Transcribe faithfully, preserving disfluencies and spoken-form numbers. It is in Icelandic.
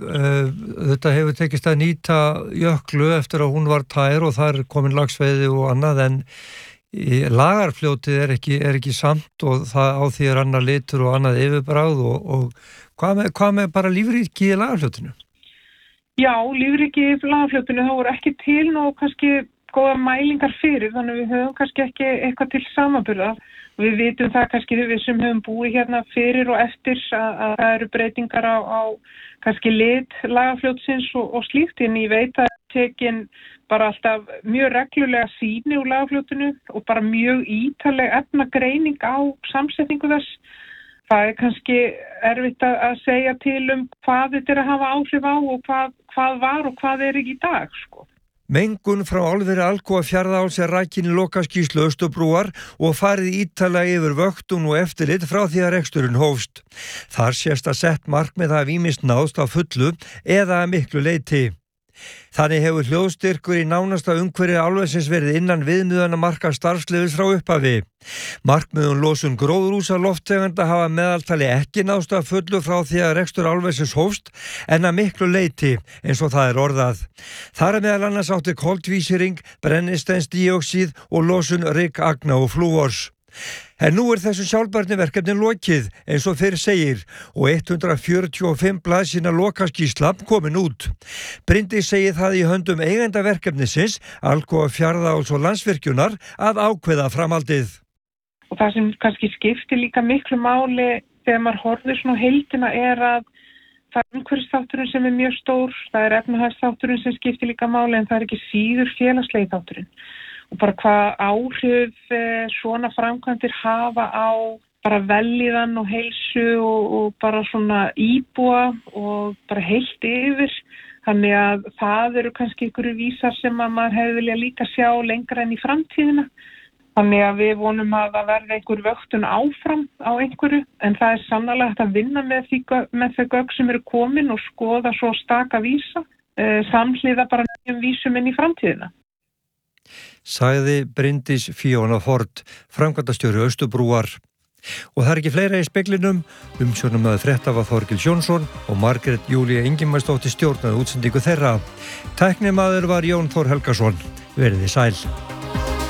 uh, þetta hefur tekist að nýta Jöklu eftir að hún var tær og það er komin lagsveiði og annað en í Lagarfljótið er ekki, er ekki samt og það á því er annar litur og annað yfirbragð og, og hvað, með, hvað með bara lífríki í Lagarfljótinu? Já, lífríki í Lagarfljótinu þá voru ekki til og kannski góða mælingar fyrir, þannig við höfum kannski ekki eitthvað til samanburðar og við vitum það kannski við sem höfum búið hérna fyrir og eftir að, að það eru breytingar á, á kannski lit Lagarfljótsins og, og slíkt, en ég veit að tekin bara alltaf mjög reglulega sýni úr Lagarfljótinu og bara mjög ítarleg efnagreining á samsetningu þess. Það er kannski erfitt að segja til um hvað þetta er að hafa áhrif á og hvað, hvað var og hvað er ekki í dag, sko. Mengun frá álveri Alcoa Fjarðaáls er rakin í lokaskýrslu Austurbrúar og farið ítarlega yfir vöktun og eftirlit frá því að reksturinn hófst. Þar sést að sett markmið hafi ýmist náðst á fullu eða að miklu leyti. Þannig hefur hljóðstyrkur í nánasta umhverfi álversins verið innan viðmiðana marka starfsleyfis frá upphafi. Markmiðum losun gróðurhúsalofttegunda hafa meðaltali ekki náðst að fullu frá því að rekstur álversins hófst en að miklu leyti eins og það er orðað. Þar er meðal annars átti koltvísýring, brennisteinsdíoxíð og losun ryk, agna og flúors. En nú er þessu sjálfbærniverkefni lokið, eins og þeir segir, og hundrað fjörutíu og fimm blaðsíðna lokaskýrsla komin út. Bryndís segir það í höndum eigenda verkefnisins, Alcoa Fjarðaáls og Landsvirkjunar, að ákveða framhaldið. Og það sem kannski skiptir líka miklu máli þegar maður horfir svona á heildina er að það er umhverfisþátturinn sem er mjög stór, það er efnahagsþátturinn sem skiptir líka máli en það er ekki síður félagslegi þátturinn. Og bara hvað áhrif svona framkvæmdir hafa á bara vellíðan og heilsu og, og bara svona íbúa og bara heilt yfir. Þannig að það eru kannski einhverju vísar sem að maður hefði vilja líka sjá lengra enn í framtíðina. Þannig að við vonum að það verði einhver vöktun áfram á einhverju, en það er sannarlega hægt að vinna með, því, með þau gögn sem eru komin og skoða svo staka vísa, eh, samhliða bara nýjum vísum inn í framtíðina. Sagði Bryndís Fíona Ford, framkvæmdastjóri Austurbrúar. Og það er ekki fleira í speglinum, umsjónarmaður frétta var Þorgils Jónsson og Margrét Júlía Ingimarsdóttir stjórnaði útsendingu þeirra. Tæknimaður var Jón Þór Helgason. Verið þið sæl.